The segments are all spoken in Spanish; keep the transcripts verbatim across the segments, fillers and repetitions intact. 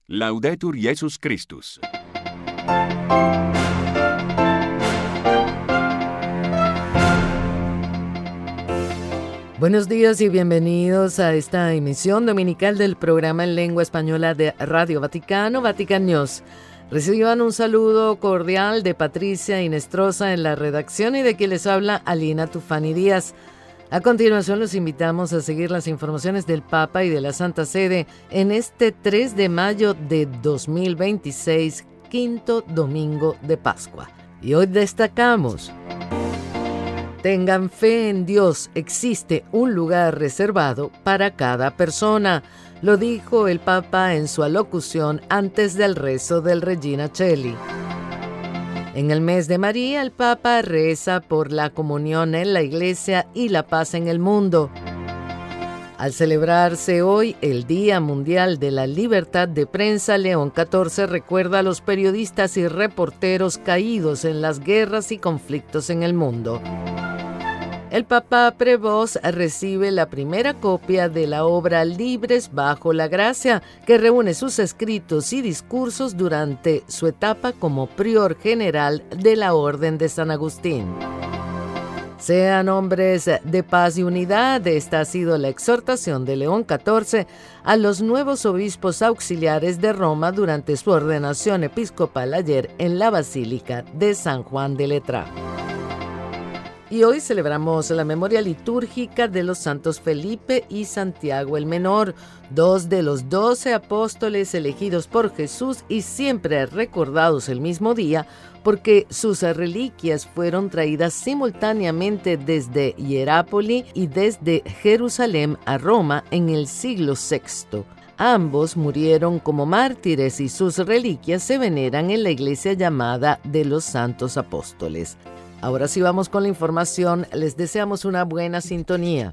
Laudetur Jesus Christus. Buenos días y bienvenidos a esta emisión dominical del programa en lengua española de Radio Vaticano, Vatican News. Reciban un saludo cordial de Patricia Inestrosa en la redacción y de quien les habla Alina Tufani Díaz. A continuación los invitamos a seguir las informaciones del Papa y de la Santa Sede en este tres de mayo de dos mil veintiséis, quinto domingo de Pascua. Y hoy destacamos: tengan fe en Dios, existe un lugar reservado para cada persona. Lo dijo el Papa en su alocución antes del rezo del Regina Coeli. En el mes de María, el Papa reza por la comunión en la Iglesia y la paz en el mundo. Al celebrarse hoy el Día Mundial de la Libertad de Prensa, León catorce recuerda a los periodistas y reporteros caídos en las guerras y conflictos en el mundo. El Papa Prevost recibe la primera copia de la obra Libres bajo la Gracia, que reúne sus escritos y discursos durante su etapa como prior general de la Orden de San Agustín. Sean hombres de paz y unidad. Esta ha sido la exhortación de León catorce a los nuevos obispos auxiliares de Roma durante su ordenación episcopal ayer en la Basílica de San Juan de Letrán. Y hoy celebramos la memoria litúrgica de los santos Felipe y Santiago el Menor, dos de los doce apóstoles elegidos por Jesús y siempre recordados el mismo día, porque sus reliquias fueron traídas simultáneamente desde Hierápolis y desde Jerusalén a Roma en el siglo sexto. Ambos murieron como mártires y sus reliquias se veneran en la iglesia llamada de los Santos Apóstoles. Ahora sí vamos con la información. Les deseamos una buena sintonía.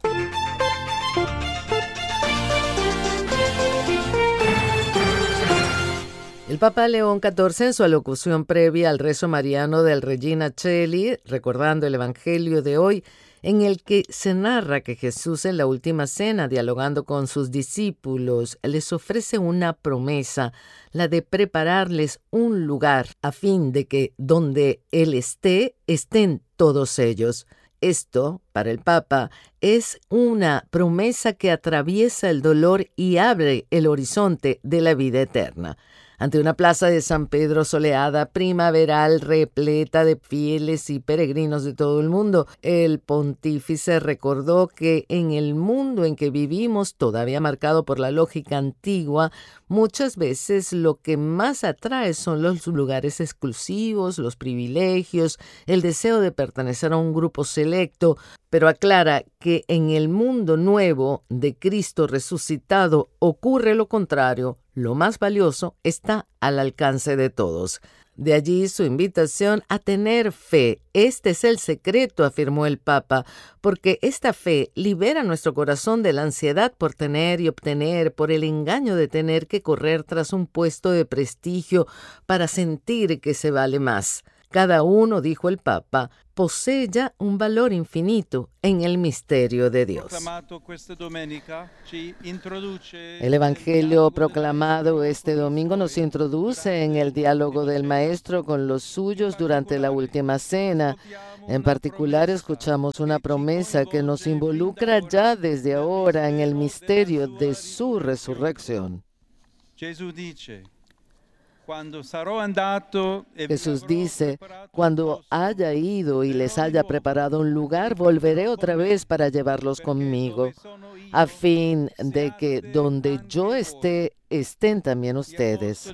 El Papa León catorce, en su alocución previa al rezo mariano del Regina Coeli, recordando el Evangelio de hoy, en el que se narra que Jesús en la última cena, dialogando con sus discípulos, les ofrece una promesa, la de prepararles un lugar, a fin de que donde Él esté, estén todos ellos. Esto, para el Papa, es una promesa que atraviesa el dolor y abre el horizonte de la vida eterna. Ante una plaza de San Pedro soleada, primaveral, repleta de fieles y peregrinos de todo el mundo, el pontífice recordó que en el mundo en que vivimos, todavía marcado por la lógica antigua, muchas veces lo que más atrae son los lugares exclusivos, los privilegios, el deseo de pertenecer a un grupo selecto, pero aclara que en el mundo nuevo de Cristo resucitado ocurre lo contrario. Lo más valioso está al alcance de todos. De allí su invitación a tener fe. Este es el secreto, afirmó el Papa, porque esta fe libera nuestro corazón de la ansiedad por tener y obtener, por el engaño de tener que correr tras un puesto de prestigio para sentir que se vale más. Cada uno, dijo el Papa, posee ya un valor infinito en el misterio de Dios. El Evangelio proclamado este domingo nos introduce en el diálogo del Maestro con los suyos durante la última cena. En particular, escuchamos una promesa que nos involucra ya desde ahora en el misterio de su resurrección. Jesús dice, cuando haya ido y les haya preparado un lugar, volveré otra vez para llevarlos conmigo, a fin de que donde yo esté, estén también ustedes.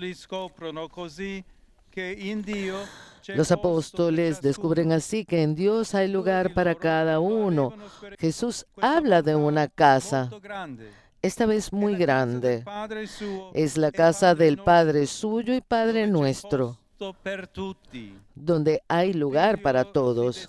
Los apóstoles descubren así que en Dios hay lugar para cada uno. Jesús habla de una casa, esta vez muy grande. Es la casa del Padre suyo y Padre nuestro, donde hay lugar para todos.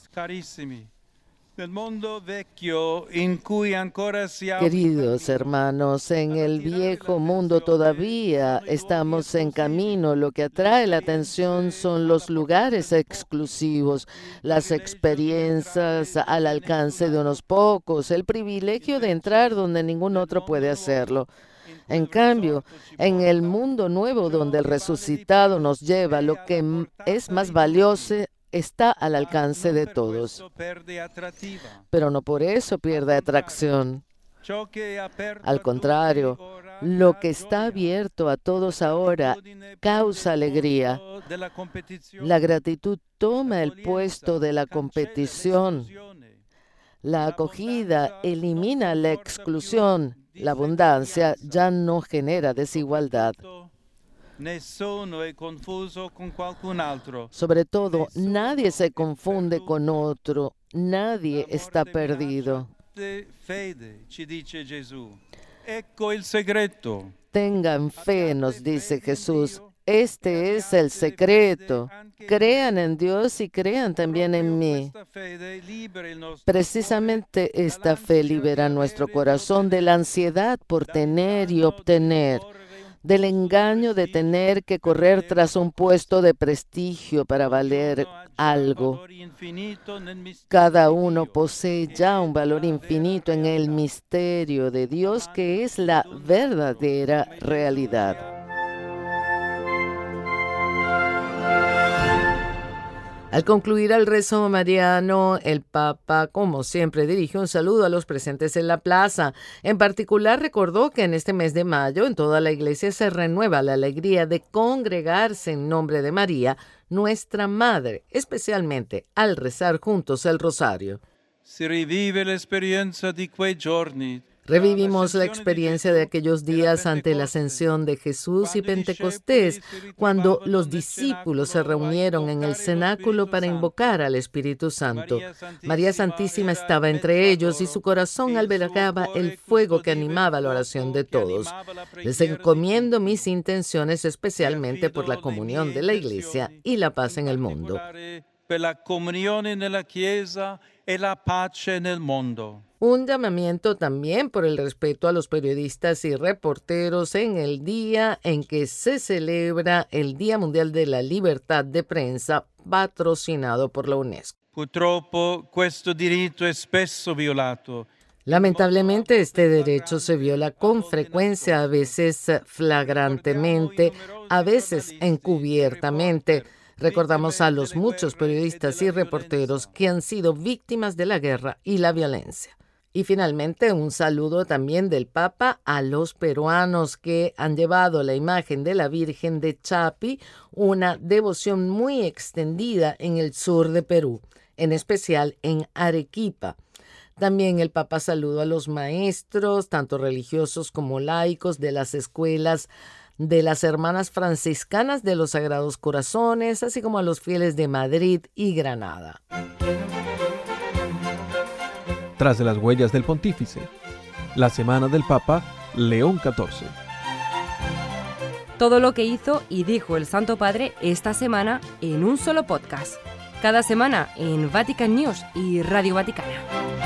Queridos hermanos, en el viejo mundo todavía estamos en camino. Lo que atrae la atención son los lugares exclusivos, las experiencias al alcance de unos pocos, el privilegio de entrar donde ningún otro puede hacerlo. En cambio, en el mundo nuevo donde el resucitado nos lleva, lo que es más valioso está al alcance de todos. Pero no por eso pierde atracción. Al contrario, lo que está abierto a todos ahora causa alegría. La gratitud toma el puesto de la competición. La acogida elimina la exclusión. La abundancia ya no genera desigualdad. Sobre todo, nadie se confunde con otro. Nadie está perdido. Tengan fe, nos dice Jesús. Este es el secreto. Crean en Dios y crean también en mí. Precisamente esta fe libera nuestro corazón de la ansiedad por tener y obtener, del engaño de tener que correr tras un puesto de prestigio para valer algo. Cada uno posee ya un valor infinito en el misterio de Dios, que es la verdadera realidad. Al concluir el rezo mariano, el Papa, como siempre, dirigió un saludo a los presentes en la plaza. En particular, recordó que en este mes de mayo, en toda la iglesia se renueva la alegría de congregarse en nombre de María, nuestra Madre, especialmente al rezar juntos el rosario. Si revive la experiencia de quei giorni. Revivimos la experiencia de aquellos días ante la ascensión de Jesús y Pentecostés, cuando los discípulos se reunieron en el cenáculo para invocar al Espíritu Santo. María Santísima estaba entre ellos y su corazón albergaba el fuego que animaba la oración de todos. Les encomiendo mis intenciones especialmente por la comunión de la Iglesia y la paz en el mundo. Per la comunione nella Chiesa e la pace nel mondo. Un llamamiento también por el respeto a los periodistas y reporteros en el día en que se celebra el Día Mundial de la Libertad de Prensa, patrocinado por la UNESCO. Purtroppo questo diritto è spesso violato. Lamentablemente, este derecho se viola con frecuencia, a veces flagrantemente, a veces encubiertamente. Recordamos a los muchos periodistas y reporteros que han sido víctimas de la guerra y la violencia. Y finalmente, un saludo también del Papa a los peruanos que han llevado la imagen de la Virgen de Chapi, una devoción muy extendida en el sur de Perú, en especial en Arequipa. También el Papa saludó a los maestros, tanto religiosos como laicos, de las escuelas de las Hermanas Franciscanas de los Sagrados Corazones, así como a los fieles de Madrid y Granada. Tras de las huellas del Pontífice, la semana del Papa León catorce. Todo lo que hizo y dijo el Santo Padre esta semana en un solo podcast. Cada semana en Vatican News y Radio Vaticana.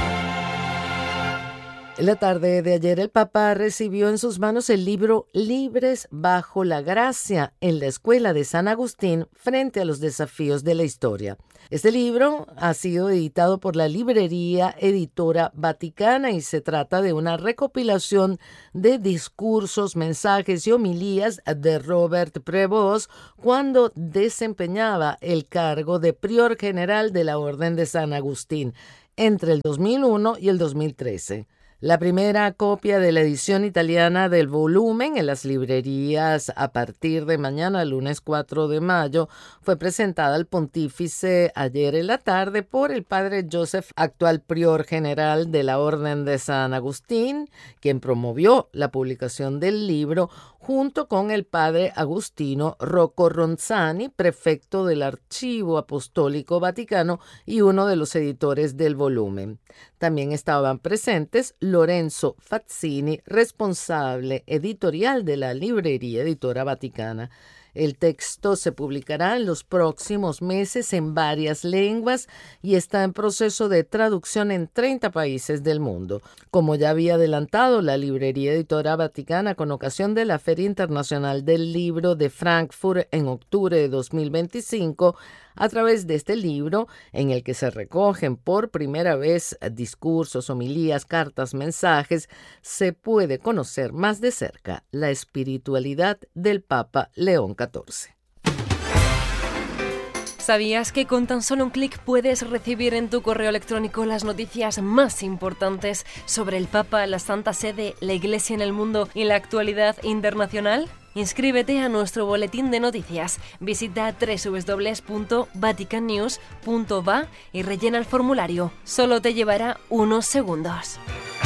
En la tarde de ayer, el Papa recibió en sus manos el libro Libres bajo la Gracia en la Escuela de San Agustín frente a los desafíos de la historia. Este libro ha sido editado por la Librería Editora Vaticana y se trata de una recopilación de discursos, mensajes y homilías de Robert Prevost cuando desempeñaba el cargo de prior general de la Orden de San Agustín entre el dos mil uno y el dos mil trece. La primera copia de la edición italiana del volumen en las librerías a partir de mañana, lunes cuatro de mayo, fue presentada al pontífice ayer en la tarde por el padre Joseph, actual prior general de la Orden de San Agustín, quien promovió la publicación del libro junto con el padre Agustino Rocco Ronzani, prefecto del Archivo Apostólico Vaticano y uno de los editores del volumen. También estaban presentes Lorenzo Fazzini, responsable editorial de la Librería Editora Vaticana. El texto se publicará en los próximos meses en varias lenguas y está en proceso de traducción en treinta países del mundo. Como ya había adelantado la Librería Editora Vaticana con ocasión de la Feria Internacional del Libro de Frankfurt en octubre de dos mil veinticinco, a través de este libro, en el que se recogen por primera vez discursos, homilías, cartas, mensajes, se puede conocer más de cerca la espiritualidad del Papa León catorce. ¿Sabías que con tan solo un clic puedes recibir en tu correo electrónico las noticias más importantes sobre el Papa, la Santa Sede, la Iglesia en el mundo y la actualidad internacional? Inscríbete a nuestro boletín de noticias. Visita doble u doble u doble u punto vatican news punto va y rellena el formulario. Solo te llevará unos segundos.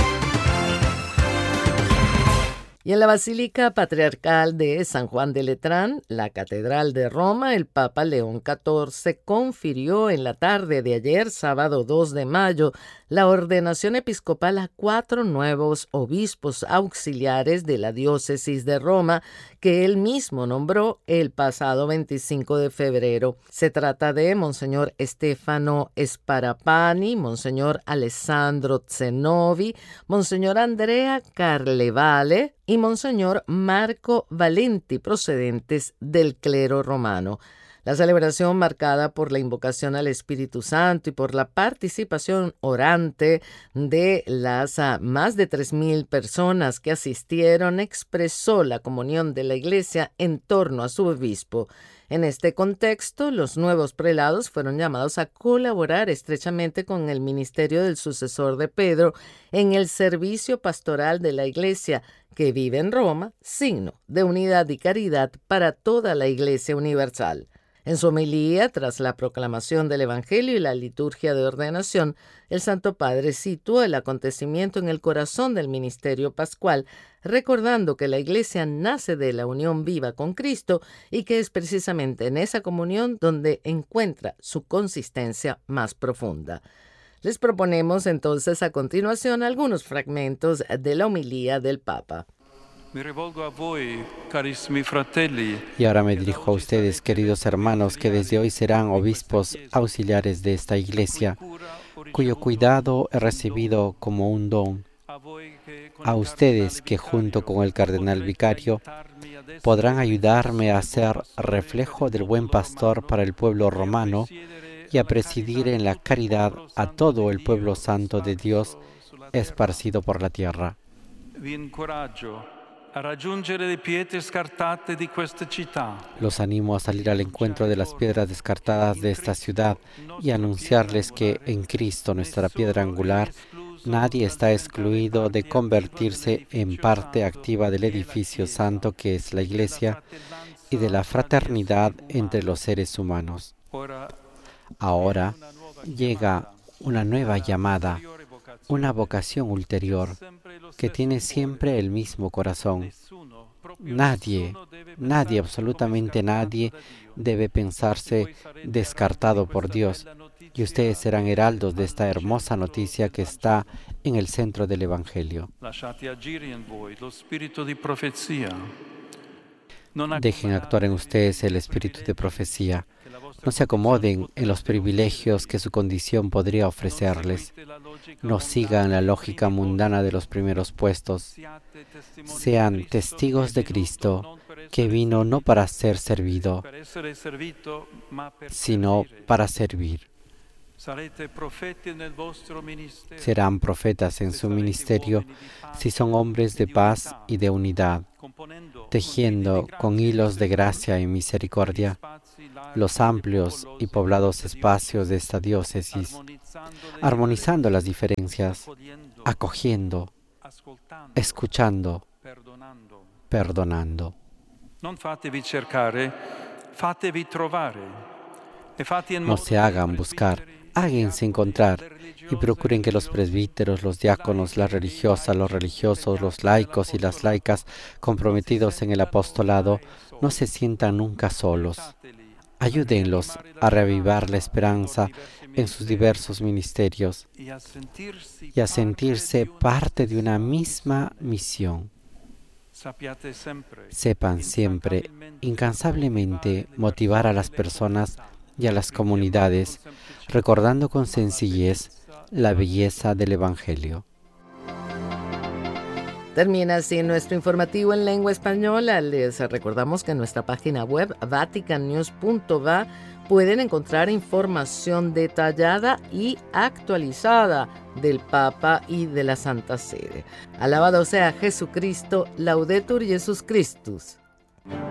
Y en la Basílica Patriarcal de San Juan de Letrán, la Catedral de Roma, el Papa León catorce confirió en la tarde de ayer, sábado dos de mayo, la ordenación episcopal a cuatro nuevos obispos auxiliares de la diócesis de Roma que él mismo nombró el pasado veinticinco de febrero. Se trata de Monseñor Stefano Sparapani, Monseñor Alessandro Zenovi, Monseñor Andrea Carlevale y Monseñor Marco Valenti, procedentes del clero romano. La celebración, marcada por la invocación al Espíritu Santo y por la participación orante de las uh, más de tres mil personas que asistieron, expresó la comunión de la Iglesia en torno a su obispo. En este contexto, los nuevos prelados fueron llamados a colaborar estrechamente con el ministerio del sucesor de Pedro en el servicio pastoral de la Iglesia, que vive en Roma, signo de unidad y caridad para toda la Iglesia universal. En su homilía, tras la proclamación del Evangelio y la liturgia de ordenación, el Santo Padre situó el acontecimiento en el corazón del ministerio pascual, recordando que la Iglesia nace de la unión viva con Cristo y que es precisamente en esa comunión donde encuentra su consistencia más profunda. Les proponemos entonces a continuación algunos fragmentos de la homilía del Papa. Y ahora me dirijo a ustedes, queridos hermanos, que desde hoy serán obispos auxiliares de esta Iglesia, cuyo cuidado he recibido como un don. A ustedes que junto con el cardenal vicario podrán ayudarme a ser reflejo del buen pastor para el pueblo romano y a presidir en la caridad a todo el pueblo santo de Dios esparcido por la tierra. Los animo a salir al encuentro de las piedras descartadas de esta ciudad y anunciarles que en Cristo, nuestra piedra angular, nadie está excluido de convertirse en parte activa del edificio santo que es la Iglesia y de la fraternidad entre los seres humanos. Ahora llega una nueva llamada, una vocación ulterior, que tiene siempre el mismo corazón. Nadie, nadie, absolutamente nadie, debe pensarse descartado por Dios, y ustedes serán heraldos de esta hermosa noticia que está en el centro del Evangelio. Dejen actuar en ustedes el espíritu de profecía. No se acomoden en los privilegios que su condición podría ofrecerles. No sigan la lógica mundana de los primeros puestos. Sean testigos de Cristo, que vino no para ser servido, sino para servir. Serán profetas en su ministerio si son hombres de paz y de unidad, tejiendo con hilos de gracia y misericordia los amplios y poblados espacios de esta diócesis, armonizando las diferencias, acogiendo, escuchando, perdonando. No se hagan buscar, háganse encontrar y procuren que los presbíteros, los diáconos, las religiosas, los religiosos, los laicos y las laicas comprometidos en el apostolado no se sientan nunca solos. Ayúdenlos a reavivar la esperanza en sus diversos ministerios y a sentirse parte de una misma misión. Sepan siempre, incansablemente, motivar a las personas y a las comunidades, recordando con sencillez la belleza del Evangelio. Termina así nuestro informativo en lengua española. Les recordamos que en nuestra página web vatican news punto va pueden encontrar información detallada y actualizada del Papa y de la Santa Sede. Alabado sea Jesucristo, Laudetur Jesus Christus.